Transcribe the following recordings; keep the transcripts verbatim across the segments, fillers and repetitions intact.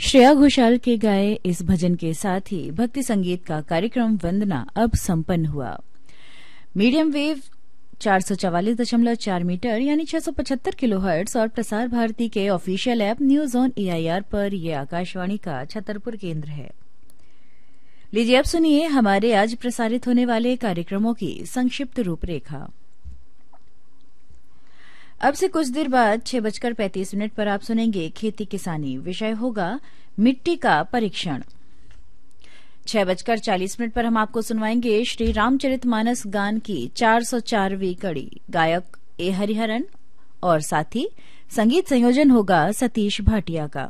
श्रेया घोषाल के गाए इस भजन के साथ ही भक्ति संगीत का कार्यक्रम वंदना अब संपन्न हुआ। मीडियम वेव चार सौ चवालीस दशमलव चार मीटर यानी छह सौ पचहत्तर किलो हर्ट्ज और प्रसार भारती के official app news on AIR पर यह आकाशवाणी का छतरपुर केंद्र है। लीजिए अब सुनिए हमारे आज प्रसारित होने वाले कार्यक्रमों की संक्षिप्त रूपरेखा। अब से कुछ देर बाद छह बजकर पैंतीस मिनट पर आप सुनेंगे खेती किसानी। विषय होगा मिट्टी का परीक्षण। छह बजकर चालीस मिनट पर हम आपको सुनवाएंगे श्री रामचरितमानस गान की चार सौ चारवीं कड़ी। गायक ए हरिहरन और साथ ही संगीत संयोजन होगा सतीश भाटिया का।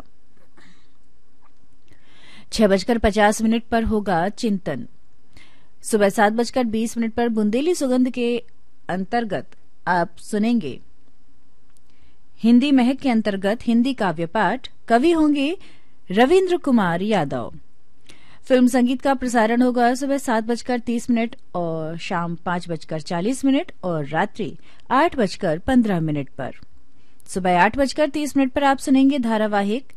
छह बजकर पचास मिनट पर होगा चिंतन। सुबह सात बजकर बीस मिनट पर बुंदेली सुगंध के अंतर्गत आप सुनेंगे हिंदी महक के अंतर्गत हिंदी काव्य पाठ। कवि होंगे रविन्द्र कुमार यादव। फिल्म संगीत का प्रसारण होगा सुबह सात बजकर तीस मिनट और शाम पांच बजकर चालीस मिनट और रात्रि आठ बजकर पंद्रह मिनट पर। सुबह आठ बजकर तीस मिनट पर आप सुनेंगे धारावाहिक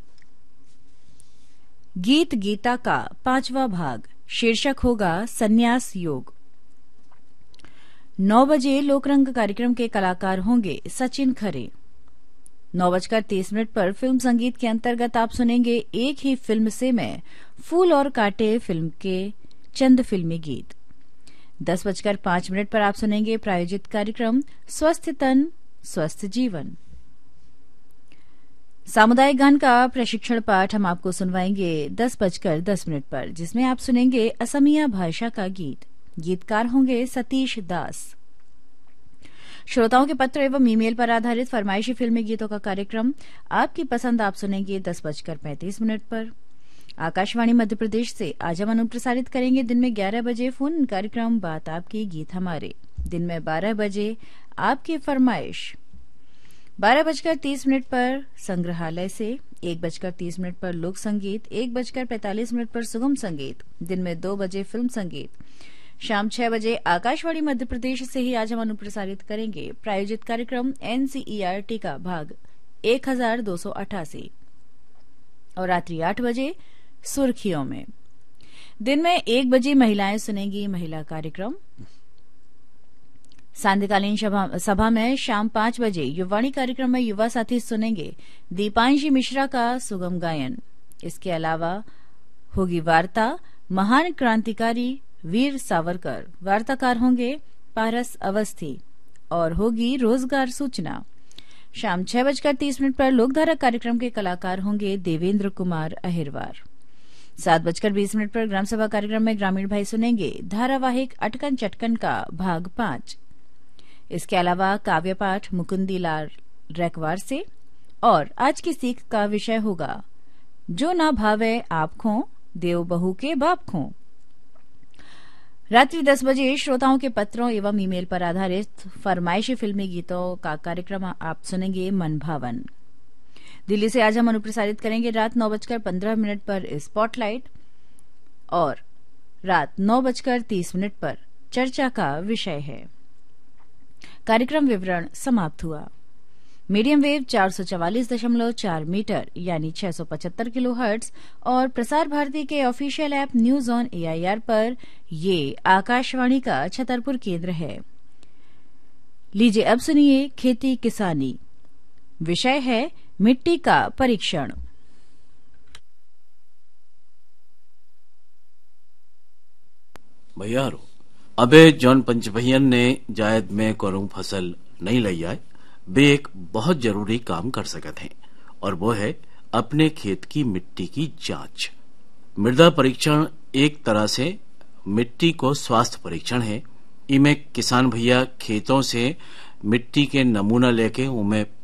गीत गीता का पांचवा भाग। शीर्षक होगा संन्यास योग। नौ बजे लोकरंग कार्यक्रम के कलाकार होंगे सचिन खरे। नौ बजकर तीस मिनट पर फिल्म संगीत के अंतर्गत आप सुनेंगे एक ही फिल्म से मैं फूल और कांटे फिल्म के चंद फिल्मी गीत। दस बजकर पांच मिनट पर आप सुनेंगे प्रायोजित कार्यक्रम स्वस्थ तन स्वस्थ जीवन। सामुदायिक गान का प्रशिक्षण पाठ हम आपको सुनवाएंगे दस बजकर दस मिनट पर, जिसमें आप सुनेंगे असमिया भाषा का गीत। गीतकार होंगे सतीश दास। श्रोताओं के पत्र एवं ईमेल पर आधारित फरमाइशी फिल्मी गीतों का कार्यक्रम आपकी पसंद आप सुनेंगे दस बजकर पैंतीस मिनट पर। आकाशवाणी मध्य प्रदेश से आज हम अनुप्रसारित करेंगे दिन में ग्यारह बजे फोन कार्यक्रम बात आपकी गीत हमारे। दिन में बारह बजे आपकी फरमाइश। बारह बजकर तीस मिनट पर संग्रहालय से, एक बजकर तीस मिनट पर लोक संगीत, एक बजकर पैंतालीस मिनट पर सुगम संगीत। दिन में दो बजे फिल्म संगीत। शाम छह बजे आकाशवाणी मध्य प्रदेश से ही आज हम अनुप्रसारित करेंगे प्रायोजित कार्यक्रम एनसीईआरटी का भाग एक हजार दो सौ अठासी और रात्रि आठ बजे सुर्खियों में। दिन में एक बजे महिलाएं सुनेंगी महिला कार्यक्रम। सांध्यकालीन सभा में शाम पांच बजे युवाणी कार्यक्रम में युवा साथी सुनेंगे दीपांशी मिश्रा का सुगम गायन। इसके अलावा होगी वार्ता महान क्रांतिकारी वीर सावरकर। वार्ताकार होंगे पारस अवस्थी और होगी रोजगार सूचना। शाम छह बजकर तीस मिनट पर लोकधारा कार्यक्रम के कलाकार होंगे देवेंद्र कुमार अहिरवार। सात बजकर बीस मिनट पर ग्राम सभा कार्यक्रम में ग्रामीण भाई सुनेंगे धारावाहिक अटकन चटकन का भाग पांच। इसके अलावा काव्य पाठ मुकुंदी लाल रैकवार से और आज की सीख का विषय होगा जो ना भावे आप खो देव बहू के बाप खो। रात्रि दस बजे श्रोताओं के पत्रों एवं ईमेल पर आधारित फरमाइशी फिल्मी गीतों का कार्यक्रम आप सुनेंगे मन भावन। दिल्ली से आज हम अनुप्रसारित करेंगे रात नौ बजकर पंद्रह मिनट पर स्पॉटलाइट और रात नौ बजकर तीस मिनट पर चर्चा का विषय है। कार्यक्रम विवरण समाप्त हुआ। मीडियम वेव चार सौ चवालीस दशमलव चार मीटर यानी छह सौ पचहत्तर किलो हर्ट्ज और प्रसार भारती के official app news on AIR पर ये आकाशवाणी का छतरपुर केंद्र है। लीजिए अब सुनिए खेती किसानी। विषय है मिट्टी का परीक्षण। भैयारो अबे जौन पंचभैयन ने जायद में करूं फसल नहीं लई आए वे एक बहुत जरूरी काम कर सकते हैं और वो है अपने खेत की मिट्टी की जांच। मृदा परीक्षण एक तरह से मिट्टी को स्वास्थ्य परीक्षण है। इमें किसान भैया खेतों से मिट्टी के नमूना लेके उनमें